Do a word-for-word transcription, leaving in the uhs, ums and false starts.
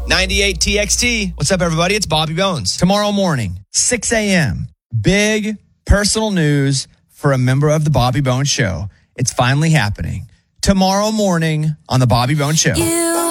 ninety-eight T X T. What's up, everybody? It's Bobby Bones. Tomorrow morning, six a.m., big personal news for a member of the Bobby Bones Show. It's finally happening. Tomorrow morning on the Bobby Bones Show. You